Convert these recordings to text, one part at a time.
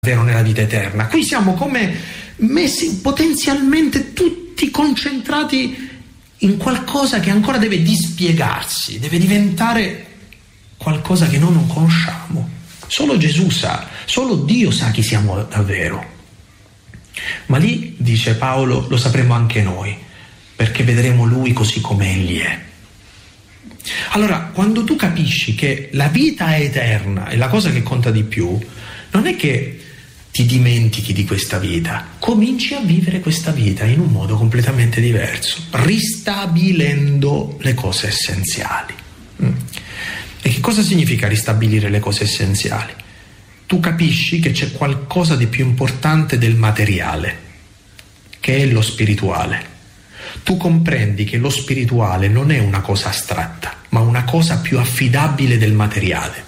vero nella vita eterna. Qui siamo come messi potenzialmente tutti concentrati in qualcosa che ancora deve dispiegarsi, deve diventare qualcosa che noi non conosciamo. Solo Gesù sa, solo Dio sa chi siamo davvero. Ma lì, dice Paolo, lo sapremo anche noi, perché vedremo Lui così come Egli è. Allora, quando tu capisci che la vita è eterna e la cosa che conta di più, non è che ti dimentichi di questa vita, cominci a vivere questa vita in un modo completamente diverso, ristabilendo le cose essenziali. E che cosa significa ristabilire le cose essenziali? Tu capisci che c'è qualcosa di più importante del materiale, che è lo spirituale. Tu comprendi che lo spirituale non è una cosa astratta, ma una cosa più affidabile del materiale.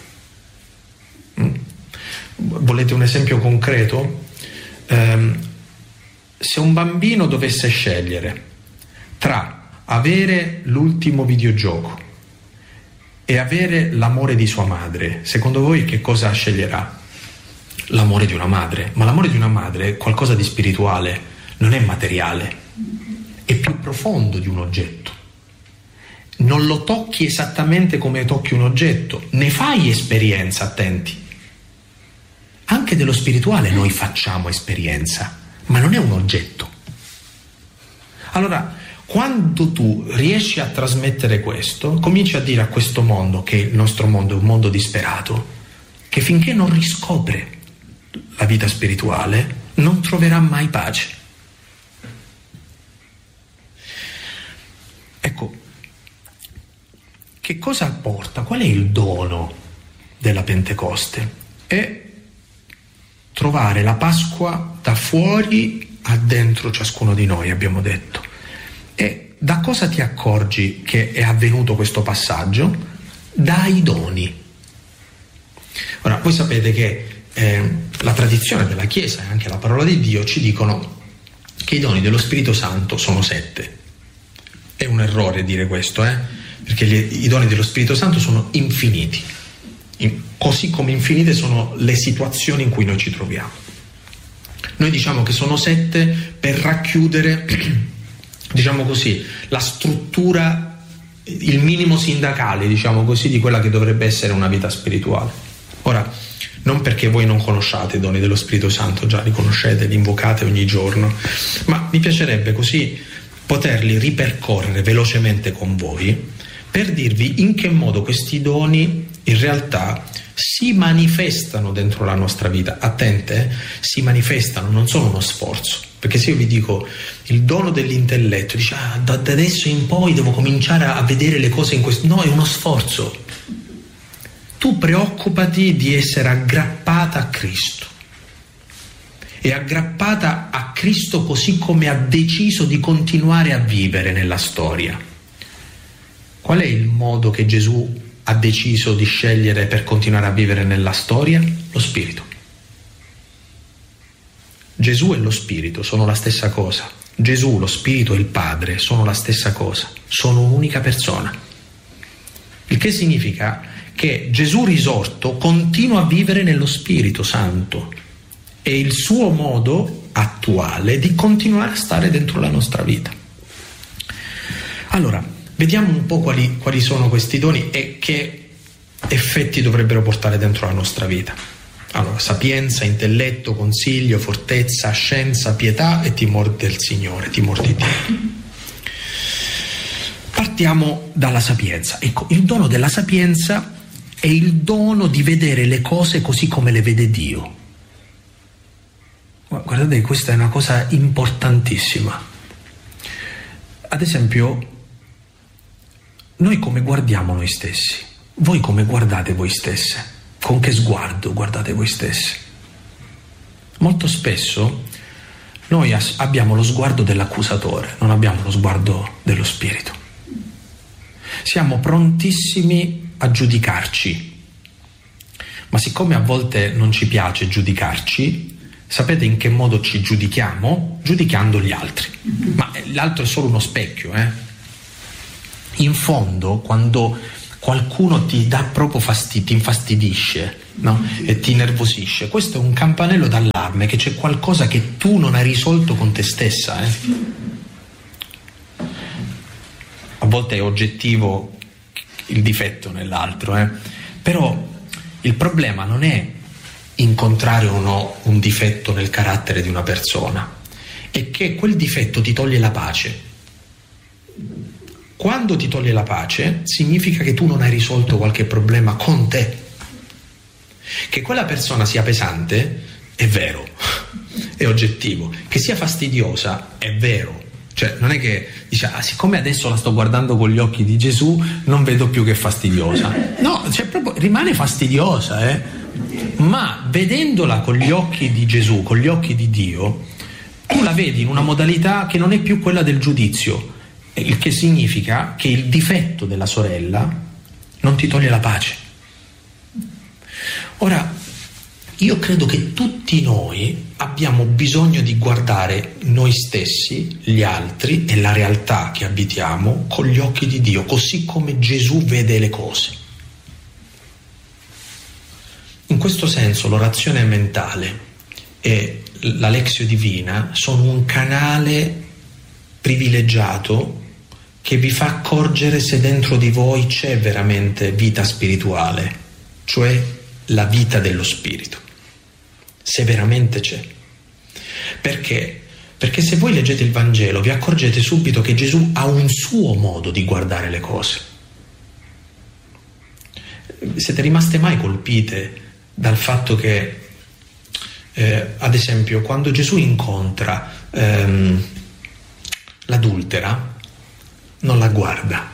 Volete un esempio concreto? Se un bambino dovesse scegliere tra avere l'ultimo videogioco e avere l'amore di sua madre, secondo voi che cosa sceglierà? L'amore di una madre. Ma l'amore di una madre è qualcosa di spirituale, non è materiale, è più profondo di un oggetto. Non lo tocchi esattamente come tocchi un oggetto, ne fai esperienza, attenti. Anche dello spirituale noi facciamo esperienza, ma non è un oggetto. Allora, quando tu riesci a trasmettere questo, cominci a dire a questo mondo, che il nostro mondo è un mondo disperato, che finché non riscopre la vita spirituale, non troverà mai pace. Ecco, che cosa porta? Qual è il dono della Pentecoste? È trovare la Pasqua da fuori a dentro ciascuno di noi, abbiamo detto. E da cosa ti accorgi che è avvenuto questo passaggio? Dai doni. Ora, voi sapete che la tradizione della Chiesa e anche la parola di Dio ci dicono che i doni dello Spirito Santo sono 7. È un errore dire questo, perché i doni dello Spirito Santo sono infiniti. Così come infinite sono le situazioni in cui noi ci troviamo. Noi diciamo che sono 7 per racchiudere, diciamo così, la struttura, il minimo sindacale, diciamo così, di quella che dovrebbe essere una vita spirituale. Ora, non perché voi non conosciate i doni dello Spirito Santo, già li conoscete, li invocate ogni giorno, ma mi piacerebbe così poterli ripercorrere velocemente con voi per dirvi in che modo questi doni in realtà si manifestano dentro la nostra vita. Attente, si manifestano, non sono uno sforzo. Perché se io vi dico il dono dell'intelletto, dice da adesso in poi devo cominciare a vedere le cose in questo. No, è uno sforzo. Tu preoccupati di essere aggrappata a Cristo. E aggrappata a Cristo così come ha deciso di continuare a vivere nella storia. Qual è il modo che Gesù ha deciso di scegliere per continuare a vivere nella storia? Lo Spirito. Gesù e lo Spirito sono la stessa cosa. Gesù, lo Spirito e il Padre sono la stessa cosa. Sono un'unica persona. Il che significa che Gesù risorto continua a vivere nello Spirito Santo. È il suo modo attuale di continuare a stare dentro la nostra vita. Allora, vediamo un po' quali sono questi doni e che effetti dovrebbero portare dentro la nostra vita. Allora, sapienza, intelletto, consiglio, fortezza, scienza, pietà e timore del Signore, timore di Dio. Partiamo dalla sapienza. Ecco, il dono della sapienza è il dono di vedere le cose così come le vede Dio. Guardate, questa è una cosa importantissima. Ad esempio, noi come guardiamo noi stessi? Voi come guardate voi stesse? Con che sguardo guardate voi stesse? Molto spesso noi abbiamo lo sguardo dell'accusatore, non abbiamo lo sguardo dello Spirito. Siamo prontissimi a giudicarci, ma siccome a volte non ci piace giudicarci, sapete in che modo ci giudichiamo? Giudicando gli altri. Ma l'altro è solo uno specchio, In fondo, quando qualcuno ti dà proprio fastidio, ti infastidisce, no? E ti nervosisce, questo è un campanello d'allarme che c'è qualcosa che tu non hai risolto con te stessa. A volte è oggettivo il difetto nell'altro, però il problema non è incontrare o no un difetto nel carattere di una persona, è che quel difetto ti toglie la pace. Quando ti toglie la pace significa che tu non hai risolto qualche problema con te. Che quella persona sia pesante è vero, è oggettivo. Che sia fastidiosa è vero. Cioè non è che dice siccome adesso la sto guardando con gli occhi di Gesù non vedo più che è fastidiosa. No, cioè proprio rimane fastidiosa, ma vedendola con gli occhi di Gesù, con gli occhi di Dio, tu la vedi in una modalità che non è più quella del giudizio, il che significa che il difetto della sorella non ti toglie la pace. Ora, io credo che tutti noi abbiamo bisogno di guardare noi stessi, gli altri e la realtà che abitiamo con gli occhi di Dio, così come Gesù vede le cose. In questo senso l'orazione mentale e la Lectio Divina sono un canale privilegiato che vi fa accorgere se dentro di voi c'è veramente vita spirituale, cioè la vita dello spirito, se veramente c'è. Perché? Perché se voi leggete il Vangelo vi accorgete subito che Gesù ha un suo modo di guardare le cose. Siete rimaste mai colpite dal fatto che ad esempio quando Gesù incontra l'adultera non la guarda?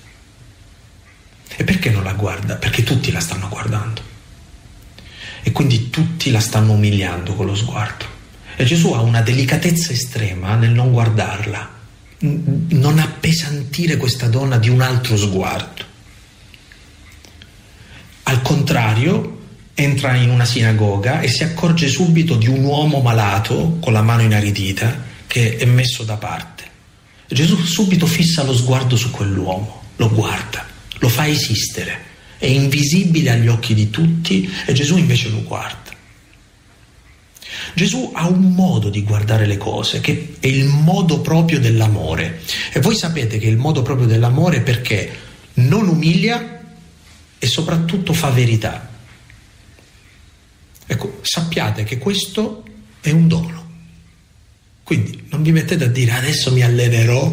E perché non la guarda? Perché tutti la stanno guardando e quindi tutti la stanno umiliando con lo sguardo, e Gesù ha una delicatezza estrema nel non guardarla, non appesantire questa donna di un altro sguardo. Al contrario, entra in una sinagoga e si accorge subito di un uomo malato con la mano inaridita che è messo da parte. Gesù subito fissa lo sguardo su quell'uomo, lo guarda, lo fa esistere, è invisibile agli occhi di tutti e Gesù invece lo guarda. Gesù ha un modo di guardare le cose che è il modo proprio dell'amore, e voi sapete che è il modo proprio dell'amore perché non umilia e soprattutto fa verità. Ecco, sappiate che questo è un dono. Quindi non vi mettete a dire adesso mi allenerò,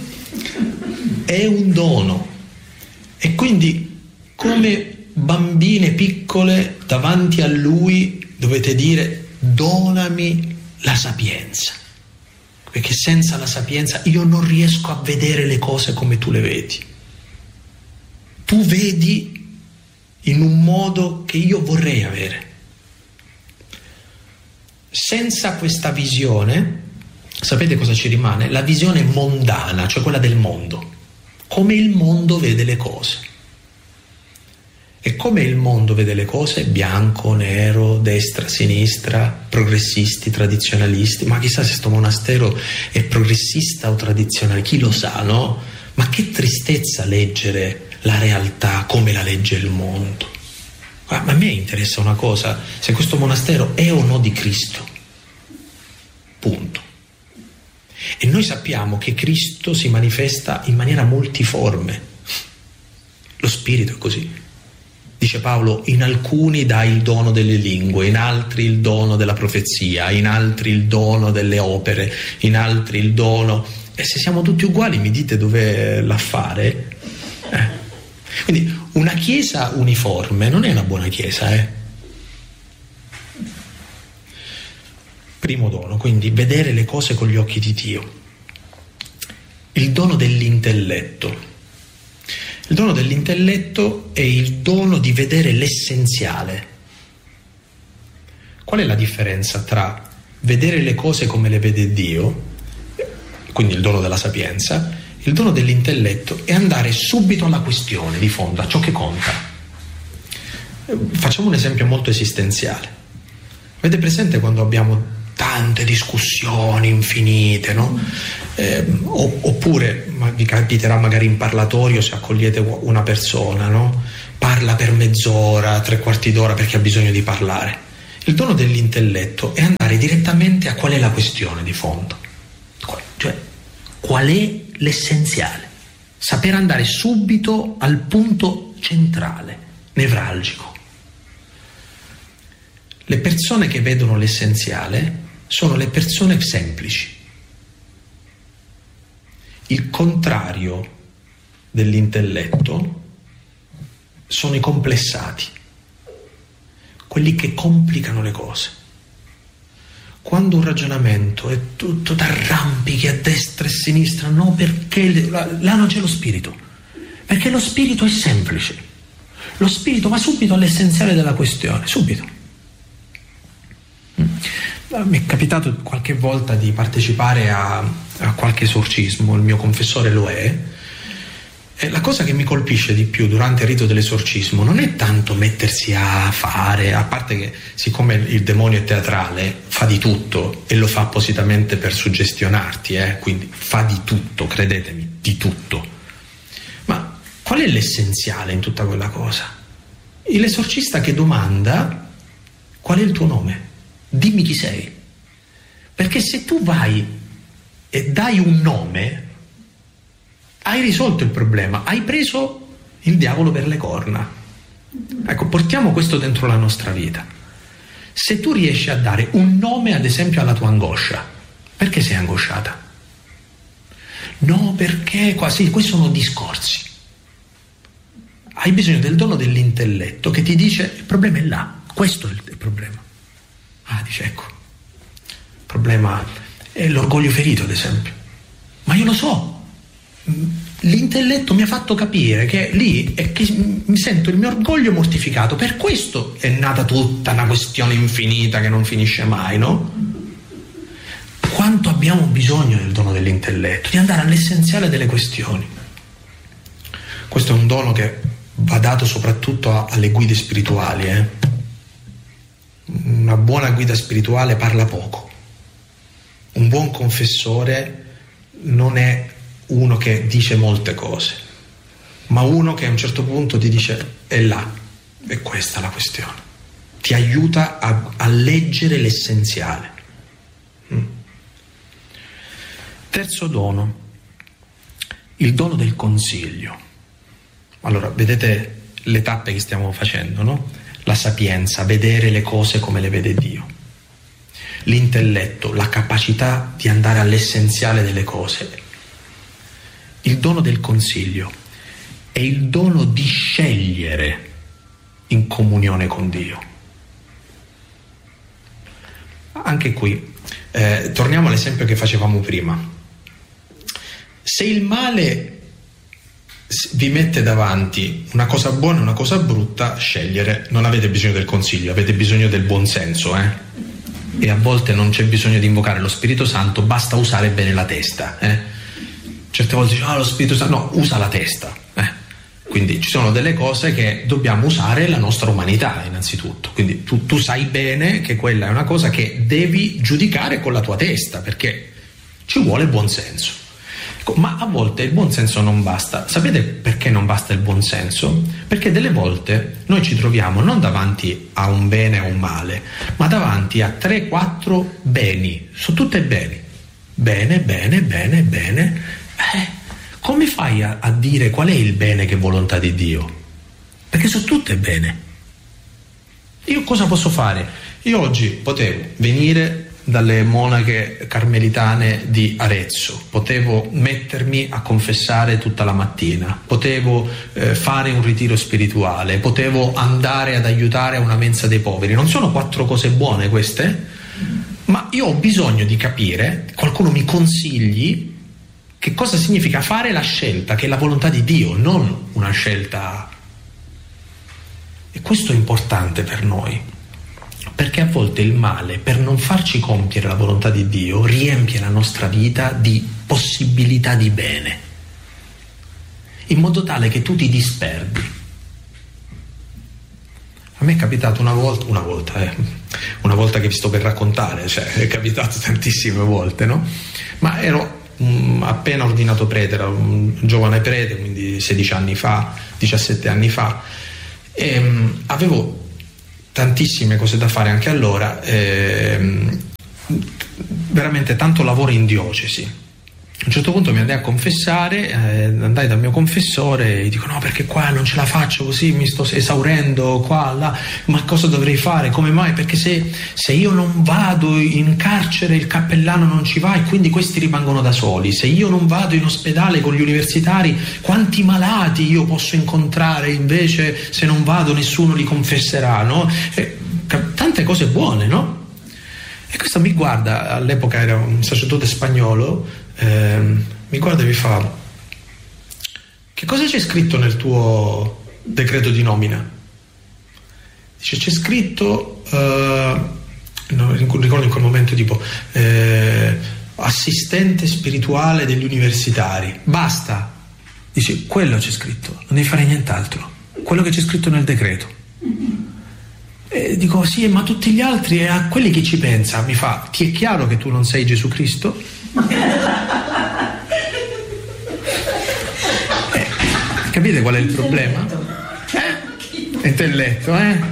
è un dono. E quindi come bambine piccole davanti a Lui dovete dire donami la sapienza, perché senza la sapienza io non riesco a vedere le cose come tu le vedi. Tu vedi in un modo che io vorrei avere. Senza questa visione, sapete cosa ci rimane? La visione mondana, cioè quella del mondo, come il mondo vede le cose. E come il mondo vede le cose? Bianco, nero, destra, sinistra, progressisti, tradizionalisti. Ma chissà se sto monastero è progressista o tradizionale, chi lo sa, no? Ma che tristezza leggere la realtà come la legge il mondo. Ma a me interessa una cosa, se questo monastero è o no di Cristo. Punto. E noi sappiamo che Cristo si manifesta in maniera multiforme. Lo Spirito è così. Dice Paolo, in alcuni dà il dono delle lingue, in altri il dono della profezia, in altri il dono delle opere, in altri il dono... E se siamo tutti uguali mi dite dov'è l'affare? Quindi una chiesa uniforme non è una buona chiesa, Primo dono, quindi vedere le cose con gli occhi di Dio. Il dono dell'intelletto. Il dono dell'intelletto è il dono di vedere l'essenziale. Qual è la differenza tra vedere le cose come le vede Dio, quindi il dono della sapienza, il dono dell'intelletto, e andare subito alla questione di fondo, a ciò che conta? Facciamo un esempio molto esistenziale. Avete presente quando abbiamo tante discussioni infinite, no? Oppure vi capiterà magari in parlatorio, se accogliete una persona, no? Parla per mezz'ora, 3/4 d'ora perché ha bisogno di parlare. Il dono dell'intelletto è andare direttamente a qual è la questione di fondo, cioè qual è l'essenziale, saper andare subito al punto centrale, nevralgico. Le persone che vedono l'essenziale sono le persone semplici. Il contrario dell'intelletto sono i complessati, quelli che complicano le cose. Quando un ragionamento è tutto t'arrampichi a destra e a sinistra, no, perché là non c'è lo spirito, perché lo spirito è semplice, lo spirito va subito all'essenziale della questione, subito. Mi è capitato qualche volta di partecipare a qualche esorcismo, il mio confessore lo è, e la cosa che mi colpisce di più durante il rito dell'esorcismo non è tanto mettersi a fare, a parte che siccome il demonio è teatrale fa di tutto e lo fa appositamente per suggestionarti, quindi fa di tutto, credetemi, di tutto. Ma qual è l'essenziale in tutta quella cosa? L'esorcista che domanda: qual è il tuo nome? Dimmi chi sei. Perché se tu vai e dai un nome, hai risolto il problema, hai preso il diavolo per le corna. Ecco, portiamo questo dentro la nostra vita. Se tu riesci a dare un nome, ad esempio, alla tua angoscia, perché sei angosciata? No, perché quasi, questi sono discorsi. Hai bisogno del dono dell'intelletto che ti dice: il problema è là, questo è il problema. Ah, dice, ecco, il problema è l'orgoglio ferito, ad esempio. Ma io lo so, l'intelletto mi ha fatto capire che lì è che mi sento il mio orgoglio mortificato, per questo è nata tutta una questione infinita che non finisce mai, no? Quanto abbiamo bisogno del dono dell'intelletto, di andare all'essenziale delle questioni. Questo è un dono che va dato soprattutto alle guide spirituali, Una buona guida spirituale parla poco. Un buon confessore non è uno che dice molte cose, ma uno che a un certo punto ti dice: è là, è questa la questione. Ti aiuta a leggere l'essenziale. Terzo dono, il dono del consiglio. Allora, vedete le tappe che stiamo facendo, no? La sapienza, vedere le cose come le vede Dio. L'intelletto, la capacità di andare all'essenziale delle cose. Il dono del consiglio è il dono di scegliere in comunione con Dio. Anche qui, torniamo all'esempio che facevamo prima. Se il male vi mette davanti una cosa buona e una cosa brutta, scegliere, non avete bisogno del consiglio, avete bisogno del buonsenso, e a volte non c'è bisogno di invocare lo Spirito Santo, basta usare bene la testa, Certe volte dice: lo Spirito Santo, no, usa la testa, Quindi ci sono delle cose che dobbiamo usare la nostra umanità innanzitutto, quindi tu sai bene che quella è una cosa che devi giudicare con la tua testa, perché ci vuole buonsenso. Ma a volte il buonsenso non basta. Sapete perché non basta il buonsenso? Perché delle volte noi ci troviamo non davanti a un bene o un male, ma davanti a 3-4 beni. Sono tutte beni. Bene, bene, bene, bene. Come fai a dire qual è il bene che è volontà di Dio? Perché sono tutte bene. Io cosa posso fare? Io oggi potevo venire dalle monache carmelitane di Arezzo, potevo mettermi a confessare tutta la mattina, potevo fare un ritiro spirituale, potevo andare ad aiutare a una mensa dei poveri. Non sono 4 cose buone queste? Ma io ho bisogno di capire, qualcuno mi consigli che cosa significa fare la scelta che è la volontà di Dio, non una scelta. E questo è importante per noi. Perché a volte il male, per non farci compiere la volontà di Dio, riempie la nostra vita di possibilità di bene, in modo tale che tu ti disperdi. A me è capitato una volta una volta che vi sto per raccontare, cioè è capitato tantissime volte, no? Ma ero appena ordinato prete, ero un giovane prete, quindi 16 anni fa, 17 anni fa, e avevo tantissime cose da fare anche allora, veramente tanto lavoro in diocesi. A un certo punto mi andai a confessare, andai dal mio confessore e dico: no, perché qua non ce la faccio così, mi sto esaurendo qua, là, ma cosa dovrei fare, come mai? Perché se io non vado in carcere il cappellano non ci va e quindi questi rimangono da soli, se io non vado in ospedale con gli universitari quanti malati io posso incontrare, invece se non vado nessuno li confesserà, no? Tante cose buone, no? E questo mi guarda, all'epoca era un sacerdote spagnolo, mi guarda e mi fa: che cosa c'è scritto nel tuo decreto di nomina? Dice: c'è scritto, non ricordo in quel momento, tipo assistente spirituale degli universitari, basta. Dice: quello c'è scritto, non devi fare nient'altro, quello che c'è scritto nel decreto. E dico: sì, ma tutti gli altri, a quelli che ci pensa? Mi fa: ti è chiaro che tu non sei Gesù Cristo? Capite qual è il problema? Intelletto,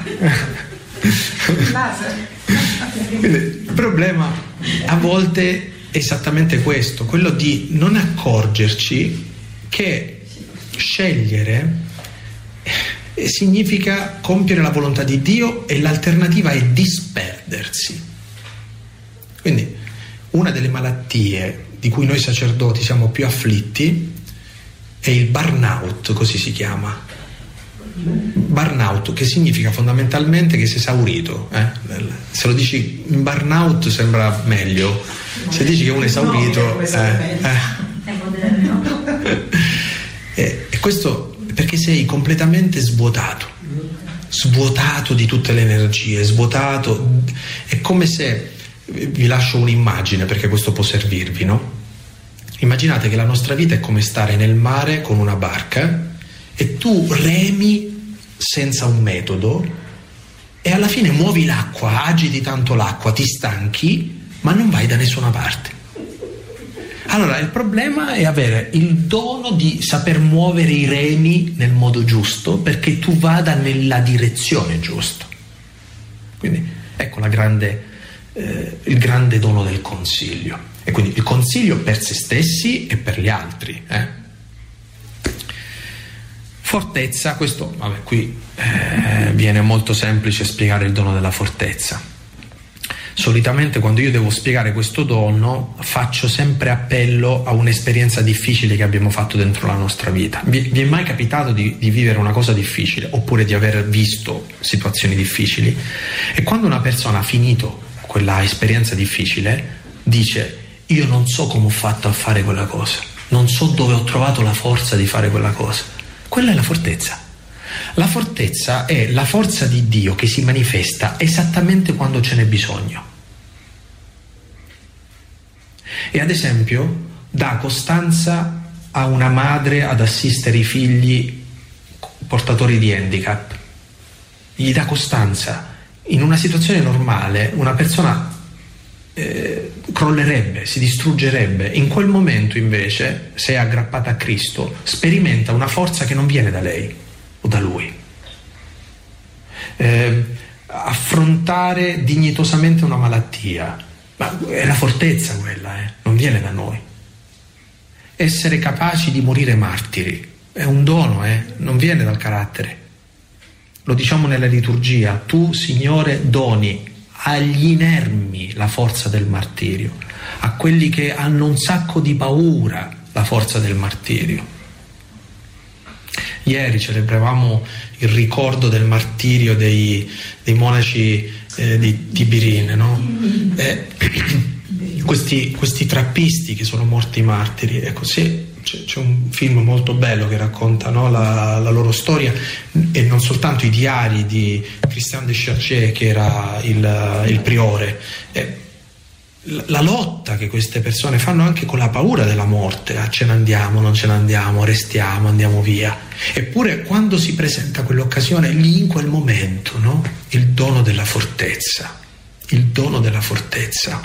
Quindi, il problema a volte è esattamente questo, quello di non accorgerci che scegliere significa compiere la volontà di Dio e l'alternativa è disperdersi. Quindi una delle malattie di cui noi sacerdoti siamo più afflitti è il burnout, così si chiama. Burnout, che significa fondamentalmente che sei esaurito. Se lo dici in burnout sembra meglio, se dici che uno è esaurito e questo perché sei completamente svuotato di tutte le energie, svuotato. È come se, vi lascio un'immagine perché questo può servirvi, no? Immaginate che la nostra vita è come stare nel mare con una barca e tu remi senza un metodo e alla fine muovi l'acqua, agiti tanto l'acqua, ti stanchi, ma non vai da nessuna parte. Allora il problema è avere il dono di saper muovere i remi nel modo giusto perché tu vada nella direzione giusta. Quindi ecco il grande dono del consiglio. E quindi il consiglio per se stessi e per gli altri. Fortezza, questo, vabbè, qui viene molto semplice spiegare il dono della fortezza. Solitamente quando io devo spiegare questo dono faccio sempre appello a un'esperienza difficile che abbiamo fatto dentro la nostra vita. Vi è mai capitato di vivere una cosa difficile oppure di aver visto situazioni difficili? E quando una persona ha finito quella esperienza difficile dice: io non so come ho fatto a fare quella cosa, non so dove ho trovato la forza di fare quella cosa. Quella è la fortezza. La fortezza è la forza di Dio che si manifesta esattamente quando ce n'è bisogno. E ad esempio dà costanza a una madre ad assistere i figli portatori di handicap. Gli dà costanza. In una situazione normale una persona crollerebbe, si distruggerebbe. In quel momento invece, se è aggrappata a Cristo, sperimenta una forza che non viene da lei o da lui. Affrontare dignitosamente una malattia, ma è la fortezza quella, non viene da noi. Essere capaci di morire martiri è un dono, non viene dal carattere. Lo diciamo nella liturgia: tu, Signore, doni agli inermi la forza del martirio, a quelli che hanno un sacco di paura la forza del martirio. Ieri celebravamo il ricordo del martirio dei monaci di Tibirin, no? Questi trappisti che sono morti martiri. Ecco, sì, c'è un film molto bello che racconta, no, la loro storia, e non soltanto i diari di Christian de Cherché, che era il priore, la lotta che queste persone fanno anche con la paura della morte. Ce ne andiamo, non ce ne andiamo, restiamo, andiamo via. Eppure quando si presenta quell'occasione, lì in quel momento, no, il dono della fortezza. il dono della fortezza.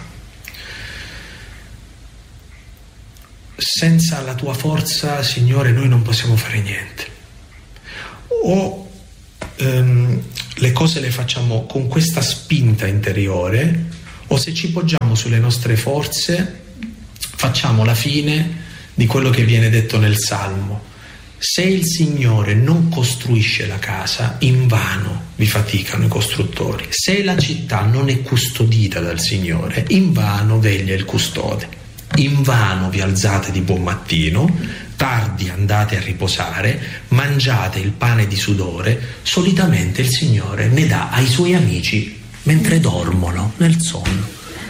Senza la tua forza, Signore, noi non possiamo fare niente. O le cose le facciamo con questa spinta interiore, o se ci poggiamo sulle nostre forze facciamo la fine di quello che viene detto nel Salmo: se il Signore non costruisce la casa, invano vi faticano i costruttori. Se la città non è custodita dal Signore, invano veglia il custode. Invano vi alzate di buon mattino, tardi andate a riposare, mangiate il pane di sudore, solitamente il Signore ne dà ai suoi amici mentre dormono nel sonno.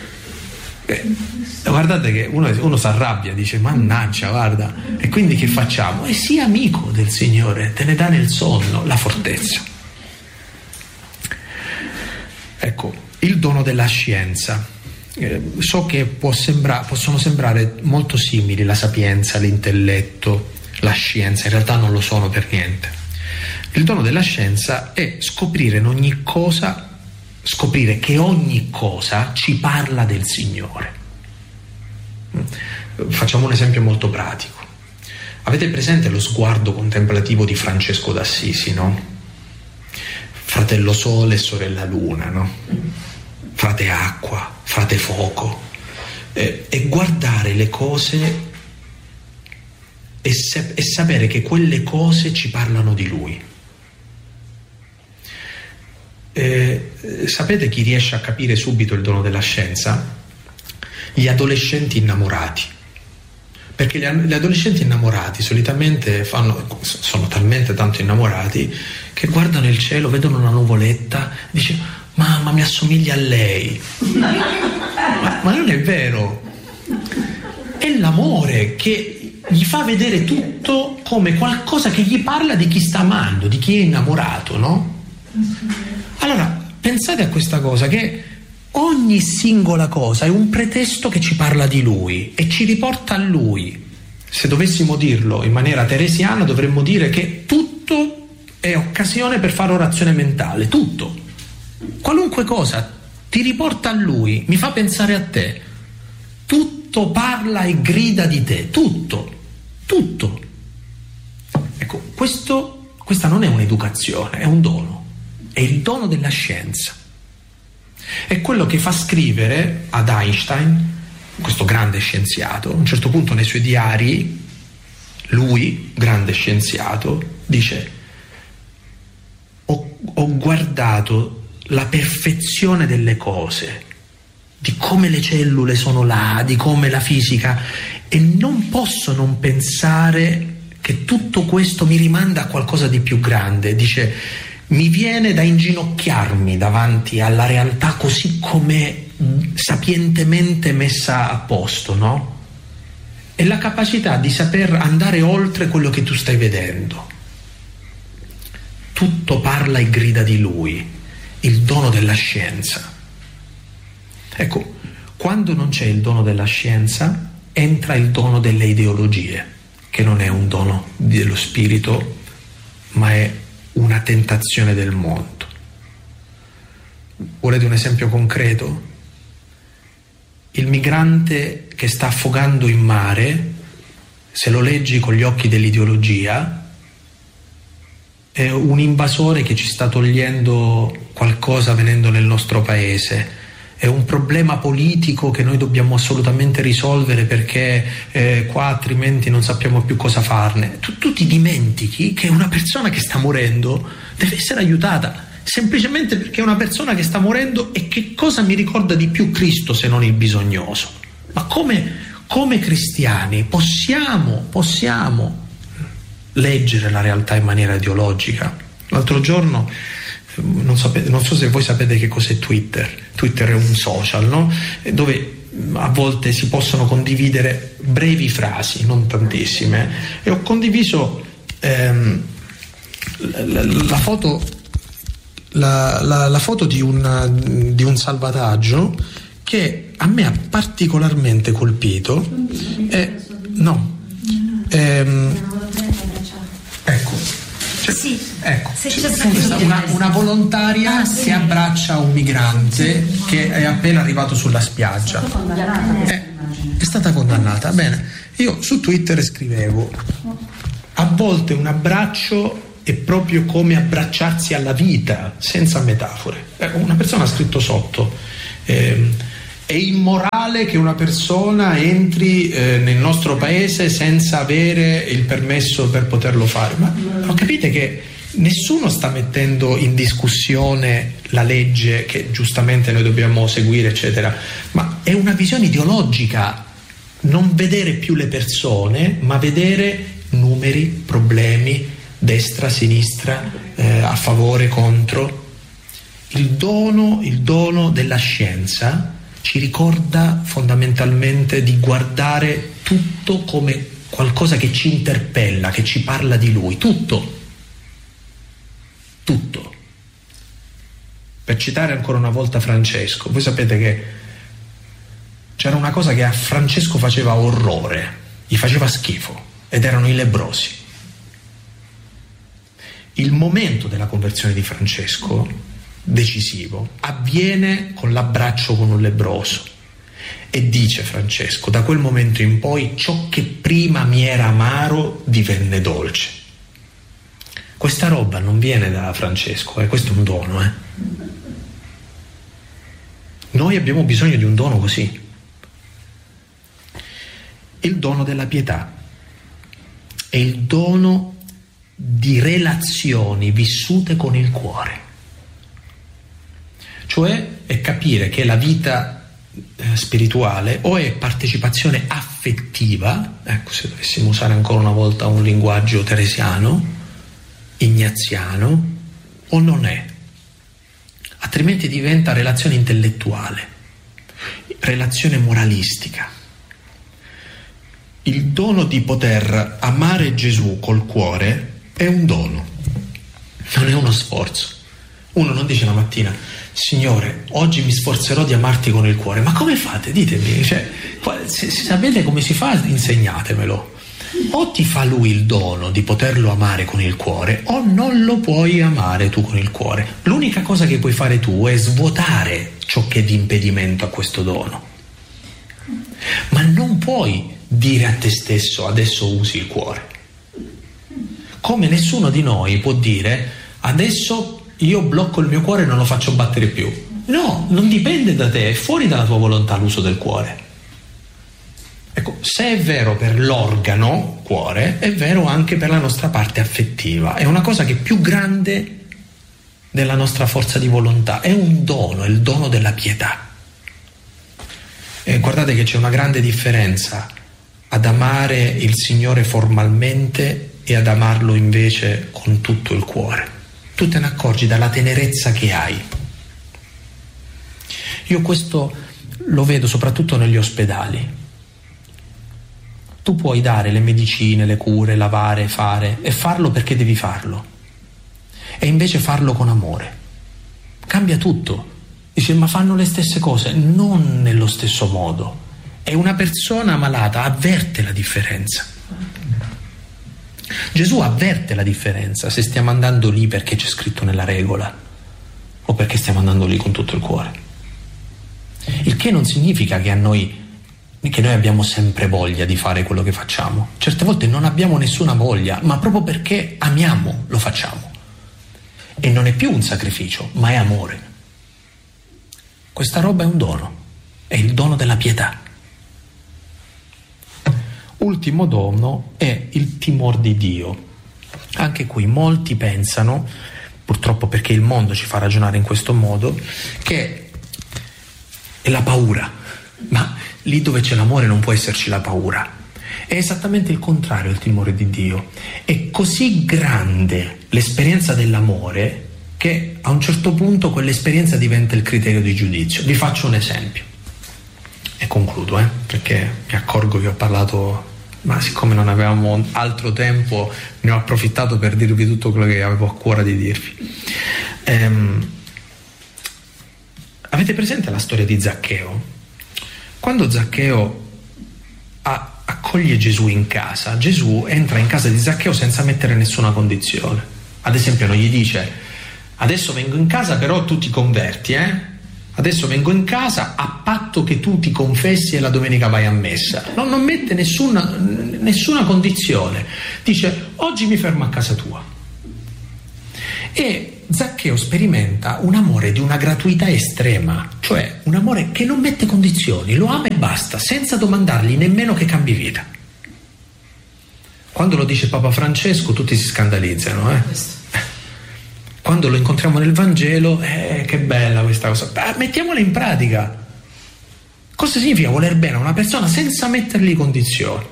Guardate che uno si arrabbia, dice mannaggia, guarda, e quindi che facciamo? E sii amico del Signore, te ne dà nel sonno la fortezza. Ecco, il dono della scienza. So che possono sembrare molto simili la sapienza, l'intelletto, la scienza, in realtà non lo sono per niente. Il dono della scienza è scoprire che ogni cosa ci parla del Signore. Facciamo un esempio molto pratico. Avete presente lo sguardo contemplativo di Francesco d'Assisi, no? Fratello Sole e sorella Luna, no? Frate acqua, frate fuoco, e guardare le cose e sapere che quelle cose ci parlano di lui. Sapete chi riesce a capire subito il dono della scienza? Gli adolescenti innamorati. Perché gli adolescenti innamorati solitamente sono talmente tanto innamorati che guardano il cielo, vedono una nuvoletta, dice: mamma, mi assomiglia a lei. ma non è vero. È l'amore che gli fa vedere tutto come qualcosa che gli parla di chi sta amando, di chi è innamorato, no? Allora, pensate a questa cosa, che ogni singola cosa è un pretesto che ci parla di lui e ci riporta a lui. Se dovessimo dirlo in maniera teresiana, dovremmo dire che tutto è occasione per fare orazione mentale, tutto. Qualunque cosa ti riporta a lui, mi fa pensare a te, tutto parla e grida di te, tutto. Ecco, questa non è un'educazione, è un dono, è il dono della scienza. È quello che fa scrivere ad Einstein, questo grande scienziato, a un certo punto nei suoi diari, lui, grande scienziato, dice: ho guardato la perfezione delle cose, di come le cellule sono là, di come la fisica, e non posso non pensare che tutto questo mi rimanda a qualcosa di più grande. Dice: mi viene da inginocchiarmi davanti alla realtà così come sapientemente messa a posto, no? E la capacità di saper andare oltre quello che tu stai vedendo. Tutto parla e grida di lui, il dono della scienza. Ecco, quando non c'è il dono della scienza, entra il dono delle ideologie, che non è un dono dello spirito, ma è una tentazione del mondo. Volete un esempio concreto? Il migrante che sta affogando in mare, se lo leggi con gli occhi dell'ideologia, è un invasore che ci sta togliendo qualcosa venendo nel nostro paese, è un problema politico che noi dobbiamo assolutamente risolvere perché qua altrimenti non sappiamo più cosa farne. Tu ti dimentichi che una persona che sta morendo deve essere aiutata, semplicemente perché è una persona che sta morendo. E che cosa mi ricorda di più Cristo se non il bisognoso? Ma come cristiani possiamo leggere la realtà in maniera ideologica? L'altro giorno, non so se voi sapete che cos'è Twitter. Twitter è un social, no? Dove a volte si possono condividere brevi frasi, non tantissime, e ho condiviso la foto di un salvataggio che a me ha particolarmente colpito. Ecco, Sì, ecco, se c'è c'è una volontaria che abbraccia un migrante che è appena arrivato sulla spiaggia. È stata condannata. Bene, io su Twitter scrivevo: a volte un abbraccio è proprio come abbracciarsi alla vita, senza metafore. Una persona ha scritto sotto: è immorale che una persona entri nel nostro paese senza avere il permesso per poterlo fare. Ma capite che nessuno sta mettendo in discussione la legge che giustamente noi dobbiamo seguire, eccetera, ma è una visione ideologica non vedere più le persone, ma vedere numeri, problemi, destra, sinistra, a favore, contro. Il dono della scienza ci ricorda fondamentalmente di guardare tutto come qualcosa che ci interpella, che ci parla di lui, tutto. Per citare ancora una volta Francesco, voi sapete che c'era una cosa che a Francesco faceva orrore, gli faceva schifo, ed erano i lebbrosi. Il momento della conversione di Francesco, decisivo, avviene con l'abbraccio con un lebbroso, e dice Francesco: da quel momento in poi ciò che prima mi era amaro divenne dolce. Questa roba non viene da Francesco, questo è un dono. Noi abbiamo bisogno di un dono così. Il dono della pietà è il dono di relazioni vissute con il cuore. Cioè è capire che la vita spirituale o è partecipazione affettiva, ecco, se dovessimo usare ancora una volta un linguaggio teresiano, ignaziano, o non è. Altrimenti diventa relazione intellettuale, relazione moralistica. Il dono di poter amare Gesù col cuore è un dono, non è uno sforzo. Uno non dice la mattina: Signore, oggi mi sforzerò di amarti con il cuore. Ma come fate? Ditemi, se sapete come si fa, insegnatemelo. O ti fa lui il dono di poterlo amare con il cuore, o non lo puoi amare tu con il cuore. L'unica cosa che puoi fare tu è svuotare ciò che è di impedimento a questo dono. Ma non puoi dire a te stesso: adesso usi il cuore. Come nessuno di noi può dire: adesso io blocco il mio cuore e non lo faccio battere più. No, non dipende da te, è fuori dalla tua volontà l'uso del cuore. Ecco, se è vero per l'organo cuore, è vero anche per la nostra parte affettiva. È una cosa che è più grande della nostra forza di volontà, è un dono, è il dono della pietà. E guardate che c'è una grande differenza ad amare il Signore formalmente e ad amarlo invece con tutto il cuore. Tu te ne accorgi dalla tenerezza che hai. Io questo lo vedo soprattutto negli ospedali. Tu puoi dare le medicine, le cure, lavare, fare, e farlo perché devi farlo, e invece farlo con amore cambia tutto. Dice: ma fanno le stesse cose? Non nello stesso modo. E una persona malata avverte la differenza. Gesù avverte la differenza se stiamo andando lì perché c'è scritto nella regola o perché stiamo andando lì con tutto il cuore. Il che non significa che noi abbiamo sempre voglia di fare quello che facciamo. Certe volte non abbiamo nessuna voglia, ma proprio perché amiamo lo facciamo. E non è più un sacrificio, ma è amore. Questa roba è un dono, è il dono della pietà. Ultimo dono è il timor di Dio. Anche qui molti pensano, purtroppo perché il mondo ci fa ragionare in questo modo, che è la paura. Ma lì dove c'è l'amore non può esserci la paura. È esattamente il contrario il timore di Dio. È così grande l'esperienza dell'amore che a un certo punto quell'esperienza diventa il criterio di giudizio. Vi faccio un esempio e concludo, perché mi accorgo che ho parlato, ma siccome non avevamo altro tempo ne ho approfittato per dirvi tutto quello che avevo a cuore di dirvi. Avete presente la storia di Zaccheo? Quando Zaccheo accoglie Gesù in casa, Gesù entra in casa di Zaccheo senza mettere nessuna condizione. Ad esempio non gli dice: adesso vengo in casa però tu ti converti, adesso vengo in casa a patto che tu ti confessi e la domenica vai a messa. Non mette nessuna condizione, dice: oggi mi fermo a casa tua. E Zaccheo sperimenta un amore di una gratuità estrema, cioè un amore che non mette condizioni, lo ama e basta, senza domandargli nemmeno che cambi vita. Quando lo dice Papa Francesco tutti si scandalizzano, Quando lo incontriamo nel Vangelo, che bella questa cosa. Mettiamola in pratica. Cosa significa voler bene a una persona senza mettergli condizioni?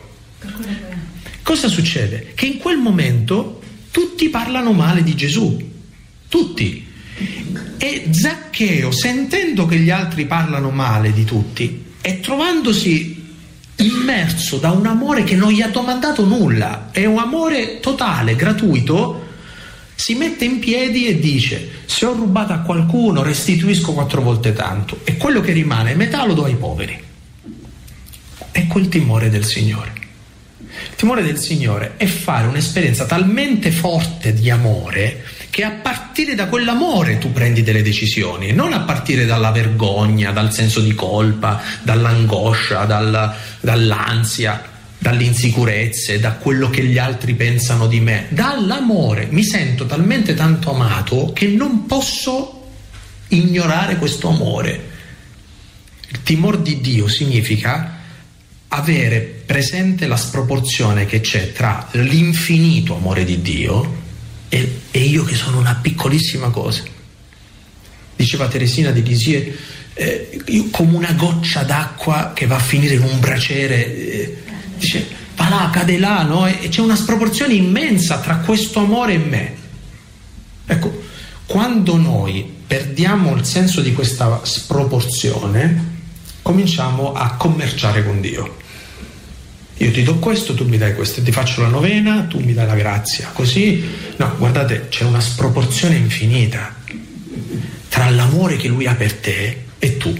Cosa succede? Che in quel momento tutti parlano male di Gesù, tutti. E Zaccheo, sentendo che gli altri parlano male di tutti e trovandosi immerso da un amore che non gli ha domandato nulla, è un amore totale, gratuito, si mette in piedi e dice: se ho rubato a qualcuno restituisco 4 volte tanto, e quello che rimane metà lo do ai poveri. Ecco il timore del Signore. Il timore del Signore è fare un'esperienza talmente forte di amore che a partire da quell'amore tu prendi delle decisioni, non a partire dalla vergogna, dal senso di colpa, dall'angoscia, dall'ansia, dalle insicurezze, da quello che gli altri pensano di me. Dall'amore mi sento talmente tanto amato che non posso ignorare questo amore. Il timore di Dio significa avere presente la sproporzione che c'è tra l'infinito amore di Dio e io che sono una piccolissima cosa. Diceva Teresina di Lisieux, io come una goccia d'acqua che va a finire in un braciere, dice, va là, cade là, no? E c'è una sproporzione immensa tra questo amore e me. Ecco, quando noi perdiamo il senso di questa sproporzione, cominciamo a commerciare con Dio. Io ti do questo, tu mi dai questo, ti faccio la novena, tu mi dai la grazia, così. No, guardate, c'è una sproporzione infinita tra l'amore che Lui ha per te e tu.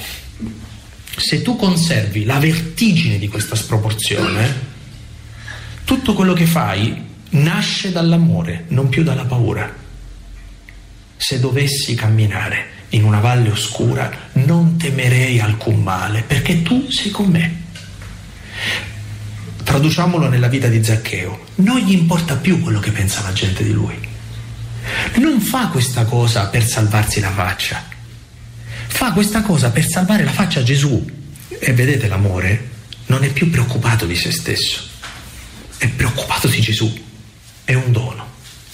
Se tu conservi la vertigine di questa sproporzione, tutto quello che fai nasce dall'amore, non più dalla paura. Se dovessi camminare in una valle oscura, non temerei alcun male, perché tu sei con me. Traduciamolo nella vita di Zaccheo: non gli importa più quello che pensa la gente di lui. Non fa questa cosa per salvarsi la faccia, fa questa cosa per salvare la faccia a Gesù. E vedete, l'amore non è più preoccupato di se stesso, è preoccupato di Gesù, è un dono.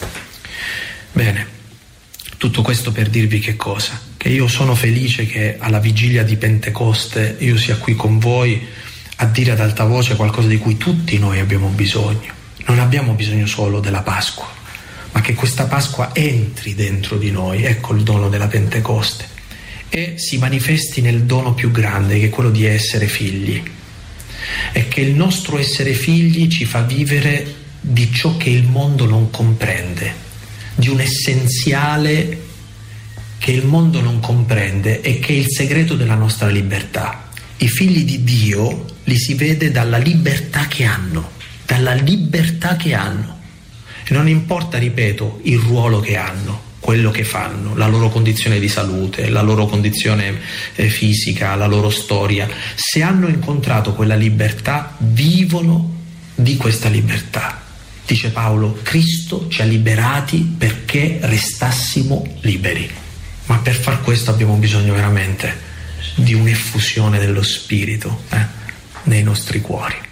Bene, tutto questo per dirvi che cosa? Che io sono felice che alla vigilia di Pentecoste io sia qui con voi a dire ad alta voce qualcosa di cui tutti noi abbiamo bisogno. Non abbiamo bisogno solo della Pasqua, ma che questa Pasqua entri dentro di noi, ecco il dono della Pentecoste, e si manifesti nel dono più grande, che è quello di essere figli, e che il nostro essere figli ci fa vivere di ciò che il mondo non comprende, di un essenziale che il mondo non comprende e che è il segreto della nostra libertà. I figli di Dio li si vede dalla libertà che hanno, dalla libertà che hanno. E non importa, ripeto, il ruolo che hanno, quello che fanno, la loro condizione di salute, la loro condizione fisica, la loro storia. Se hanno incontrato quella libertà, vivono di questa libertà. Dice Paolo: Cristo ci ha liberati perché restassimo liberi. Ma per far questo abbiamo bisogno veramente di un'effusione dello Spirito nei nostri cuori.